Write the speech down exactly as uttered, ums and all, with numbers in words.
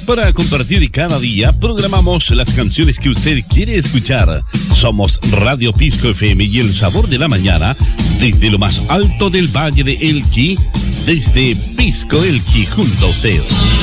Para compartir cada día, programamos las canciones que usted quiere escuchar. Somos Radio Pisco F M y el sabor de la mañana, desde lo más alto del Valle de Elqui, desde Pisco Elqui, junto a usted.